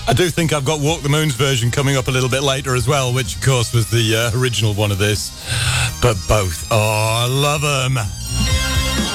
I do think I've got Walk the Moon's version coming up a little bit later as well, which of course was the original one of this. But both, oh, I love them.